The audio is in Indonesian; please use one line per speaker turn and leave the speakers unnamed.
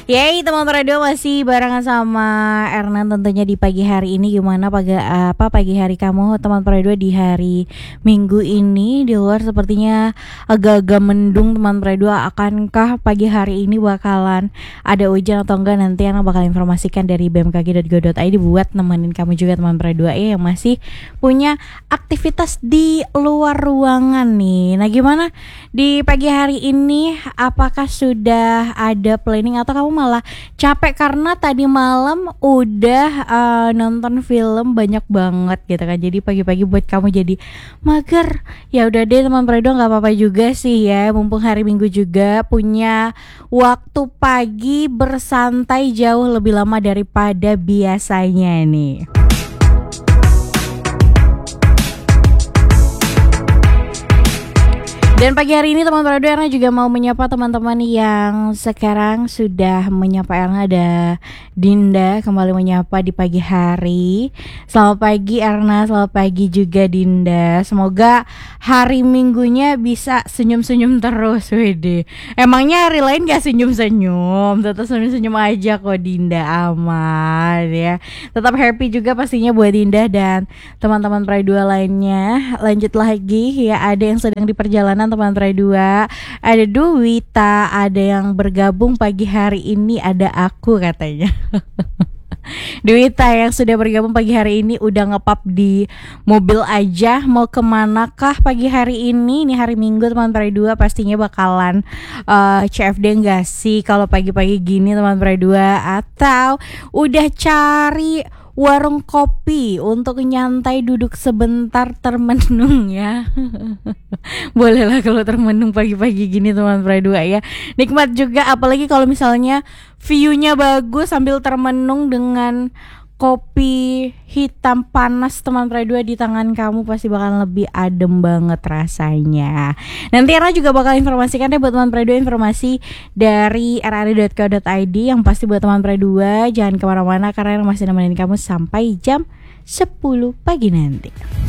Yay, teman radio masih barengan sama Ernan tentunya di pagi hari ini. Gimana pagi hari kamu teman radio di hari Minggu ini? Di luar sepertinya agak-agak mendung teman radio. Akankah pagi hari ini bakalan ada hujan atau enggak? Nanti Ernan bakal informasikan dari bmkg.go.id buat nemenin kamu juga teman radio yang masih punya aktivitas di luar ruangan nih. Nah, gimana di pagi hari ini? Apakah sudah ada planning atau kamu malah capek karena tadi malam udah nonton film banyak banget gitu kan? Jadi pagi-pagi buat kamu jadi mager. Ya udah deh teman Predo, nggak apa-apa juga sih ya. Mumpung hari Minggu juga punya waktu pagi bersantai jauh lebih lama daripada biasanya nih. Dan pagi hari ini teman Predo, Erna juga mau menyapa teman-teman yang sekarang sudah menyapa Erna. Ada Dinda kembali menyapa di pagi hari. Selamat pagi Erna, selamat pagi juga Dinda. Semoga hari Minggunya bisa senyum-senyum terus, wede. Emangnya hari lain gak senyum-senyum? Tetap senyum-senyum aja kok Dinda, aman ya. Tetap happy juga pastinya buat Dinda dan teman-teman Predo lainnya. Lanjut lagi ya, ada yang sedang di perjalanan teman Predo, ada Duwita, ada yang bergabung pagi hari ini, ada aku katanya. Duwita yang sudah bergabung pagi hari ini udah ngepap di mobil aja. Mau kemana kah pagi hari ini? Ini hari Minggu teman Predo, pastinya bakalan CFD enggak sih kalau pagi-pagi gini teman Predo? Atau udah cari warung kopi untuk nyantai duduk sebentar termenung ya. Bolehlah kalau termenung pagi-pagi gini teman Predo ya. Nikmat juga apalagi kalau misalnya view-nya bagus sambil termenung dengan kopi hitam panas teman Predo di tangan kamu, pasti bakal lebih adem banget rasanya. Nanti Era juga bakal informasikan deh buat teman Predo informasi dari rri.co.id yang pasti buat teman Predo. Jangan kemana-mana karena Era masih nemenin kamu sampai jam 10 pagi nanti.